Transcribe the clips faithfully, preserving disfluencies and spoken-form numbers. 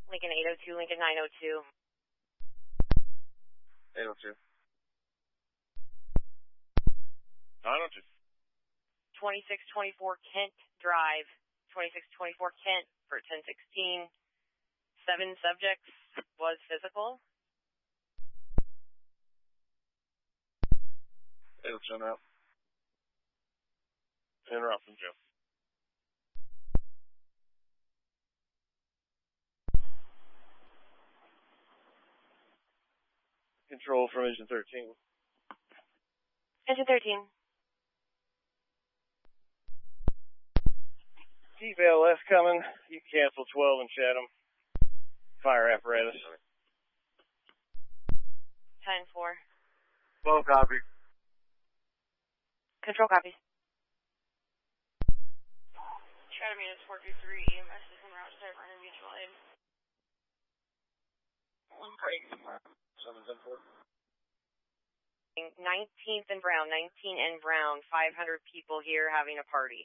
Lincoln eight oh two, Lincoln nine oh two. eight oh two. nine oh two. twenty-six twenty-four Kent Drive, twenty-six twenty-four Kent for ten sixteen. Seven subjects was physical. eight oh two now. Interrupt from Joe. Control from engine thirteen. Engine thirteen. Keep L S coming. You cancel twelve and Chatham. Fire apparatus. ten four. twelve copy. Control copies. Chatham units four two three, E M S is en route to Typewriter Mutual Aid. One break. seven ten four. nineteenth and Brown, nineteen and Brown, five hundred people here having a party.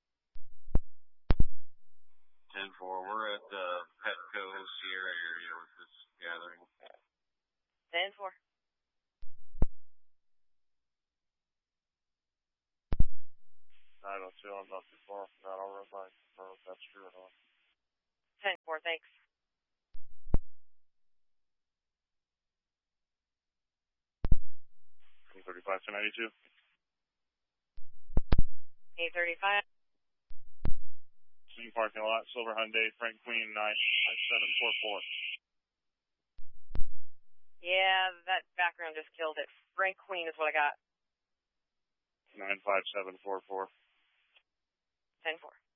ten four, we're at the uh, Petco Sierra area with this gathering. ten four. nine oh two, I'm not too far from that. I'll run by confirm if that's true or not. ten four, thanks. eight thirty-five to ninety-two. eight thirty-five. Swing parking lot, Silver Hyundai, Frank Queen, nine seven four four. Yeah, that background just killed it. Frank Queen is what I got. nine five seven four four. ten four.